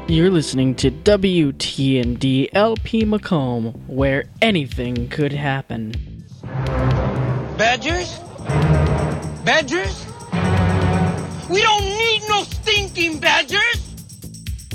You're listening to WTMD LP Macomb, where anything could happen. Badgers? Badgers? We don't need no stinking badgers!